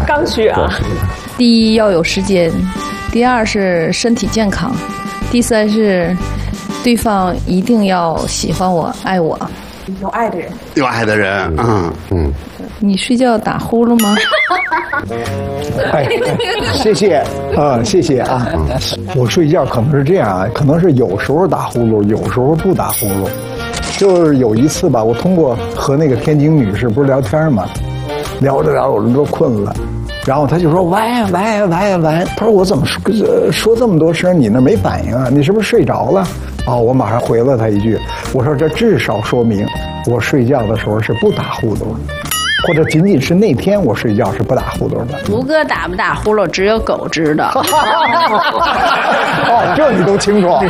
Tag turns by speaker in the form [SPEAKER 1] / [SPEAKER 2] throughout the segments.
[SPEAKER 1] 刚需啊。
[SPEAKER 2] 第一要有时间，第二是身体健康，第三是对方一定要喜欢我、爱我。
[SPEAKER 1] 有爱的人，
[SPEAKER 3] 有爱的人，
[SPEAKER 2] 你睡觉打呼噜吗？
[SPEAKER 4] 哎，谢谢啊，谢谢啊。我睡觉可能是这样啊，可能是有时候打呼噜，有时候不打呼噜。就是有一次吧，我通过和那个天津女士不是聊天嘛，聊着聊着我都困了，然后她就说喂，她说我怎么说这么多声你那没反应啊？你是不是睡着了？我马上回了她一句，我说这至少说明我睡觉的时候是不打呼噜，或者仅仅是那天我睡觉是不打呼噜的。
[SPEAKER 5] 吴哥打不打呼噜，只有狗知道。
[SPEAKER 4] 这你都清楚。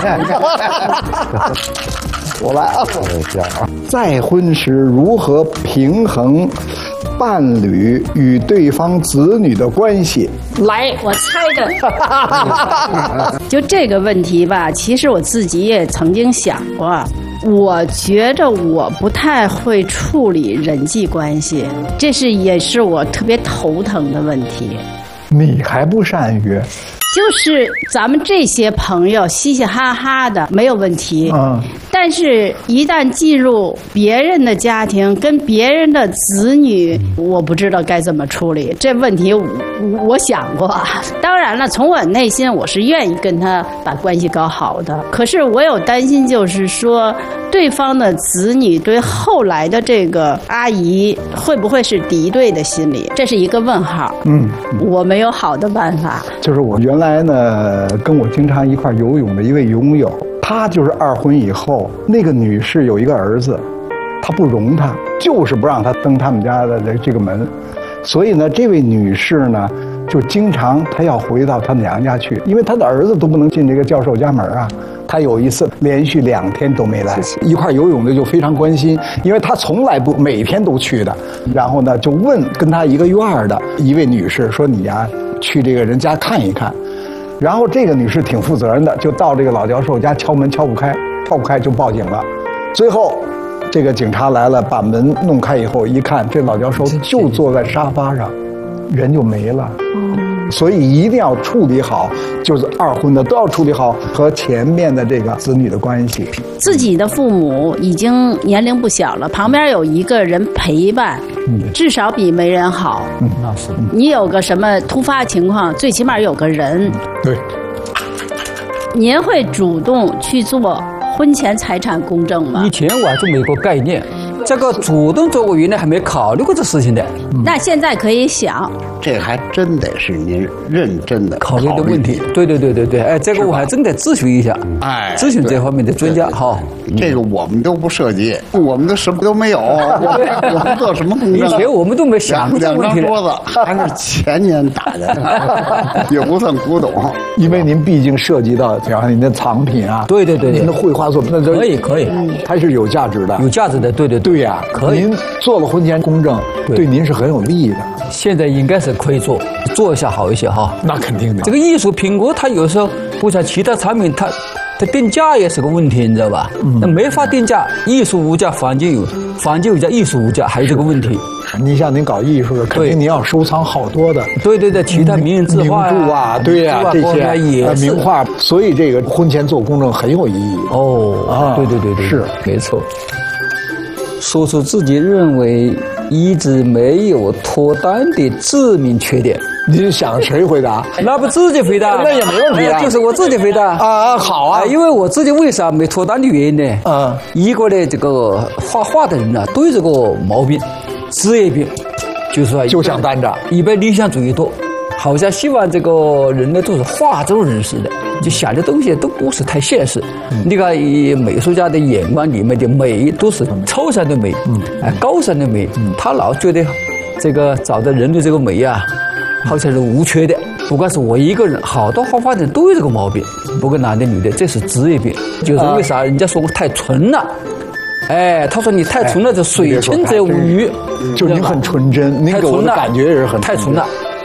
[SPEAKER 4] 我来啊！再婚时如何平衡伴侣与对方子女的关系？
[SPEAKER 5] 来，我猜的。就这个问题吧，其实我自己也曾经想过。我觉着我不太会处理人际关系，这也是我特别头疼的问题。
[SPEAKER 4] 你还不善于？
[SPEAKER 5] 就是咱们这些朋友嘻嘻哈哈的没有问题，但是一旦进入别人的家庭跟别人的子女，我不知道该怎么处理这问题。我想过，当然了，从我内心我是愿意跟他把关系搞好的，可是我有担心，就是说对方的子女对后来的这个阿姨会不会是敌对的心理，这是一个问号。我没有好的办法。
[SPEAKER 4] 就是我原来呢跟我经常一块游泳的一位泳友，他就是二婚以后，那个女士有一个儿子，他不容他，就是不让他登他们家的这个门，所以呢，这位女士呢就经常她要回到她娘家去，因为她的儿子都不能进这个教授家门啊。她有一次连续2天都没来，一块游泳的就非常关心，因为她从来不每天都去的，然后呢就问跟她一个院的一位女士说：“你呀去这个人家看一看。”然后这个女士挺负责任的，就到这个老教授家敲门敲不开就报警了。最后这个警察来了，把门弄开以后一看，这老教授就坐在沙发上，人就没了。所以一定要处理好，就是二婚的都要处理好和前面的这个子女的关系。
[SPEAKER 5] 自己的父母已经年龄不小了，旁边有一个人陪伴，至少比没人好。
[SPEAKER 4] 那是。
[SPEAKER 5] 你有个什么突发情况，最起码有个人。
[SPEAKER 4] 对。
[SPEAKER 5] 您会主动去做婚前财产公证吗？
[SPEAKER 6] 以前我还这么一个概念，这个主动做，我原来还没考虑过这事情的。
[SPEAKER 5] 那现在可以想，
[SPEAKER 3] 这还真得是您认真的
[SPEAKER 6] 考虑的问题。对，哎，这个我还真得咨询一下，咨询这方面的专家。好，
[SPEAKER 3] 这个我们都不涉及，我们都什么都没有，我们做什么公证？
[SPEAKER 6] 以前我们都没想过这个问题。
[SPEAKER 3] 2张桌子还是前年打的，也不算古董，
[SPEAKER 4] 因为您毕竟涉及到，比方说您的藏品啊，
[SPEAKER 6] 对，
[SPEAKER 4] 您的绘画作品，那
[SPEAKER 6] 可以，
[SPEAKER 4] 它是有价值的，
[SPEAKER 6] 有价值的，对呀，可以。
[SPEAKER 4] 您做了婚前公证，对您是很有利益的。
[SPEAKER 6] 现在应该是可以做一下好一些哈。
[SPEAKER 4] 那肯定的。
[SPEAKER 6] 这个艺术评估，它有时候不像其他产品，它定价也是个问题，你知道吧？那没法定价，艺术无价，房间有价，艺术无价，还有这个问题。
[SPEAKER 4] 你像您搞艺术的，肯定您要收藏好多的。
[SPEAKER 6] 对，其他名人字画
[SPEAKER 4] 名著啊，对呀，这些
[SPEAKER 6] 也是
[SPEAKER 4] 名画，所以这个婚前做公证很有意义。
[SPEAKER 6] 对，
[SPEAKER 4] 是
[SPEAKER 6] 没错。说出自己认为一直没有脱单的致命缺点。
[SPEAKER 4] 您想谁回答？
[SPEAKER 6] 那不自己回答，
[SPEAKER 4] 那也没问题啊，
[SPEAKER 6] 就是我自己回答
[SPEAKER 4] 啊。好啊，
[SPEAKER 6] 因为我自己为啥没脱单的原因呢？一个呢，这个画画的人呢，都有这个毛病，职业病，就是说
[SPEAKER 4] 就想单着，
[SPEAKER 6] 一般理想主义多，好像希望这个人呢都是画中人似的，就想的东西都不是太现实。你看，以美术家的眼光里面的美都是抽象的美，高尚的美，他老觉得这个找的人的这个美啊，好像是无缺的。不管是我一个人，好多画画的人都有这个毛病，不管男的女的，这是职业病。就是为啥人家说我太纯了？哎，他说你太纯了，就水清则无鱼。
[SPEAKER 4] 就您很纯真，您给我的感觉也是很
[SPEAKER 6] 太纯了。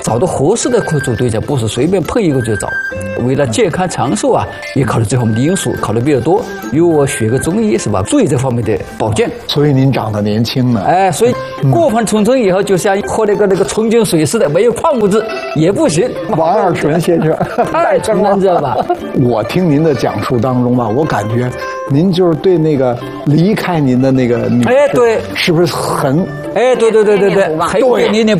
[SPEAKER 6] 找到合适的合作对象，不是随便碰一个就找。为了健康长寿啊，也考虑这方面的因素，考虑比较多。因为我学个中医是吧，注意这方面的保健。
[SPEAKER 4] 所以您长得年轻呢。
[SPEAKER 6] 哎，所以过分纯以后，就像喝那个纯净水似的，没有矿物质也不行。
[SPEAKER 4] 王二纯先生，
[SPEAKER 6] 太纯了，知道吧？
[SPEAKER 4] 我听您的讲述当中吧，我感觉您就是对那个离开您的那个女士，
[SPEAKER 6] 哎，对，
[SPEAKER 4] 是不是很？
[SPEAKER 6] 哎，对，很有念念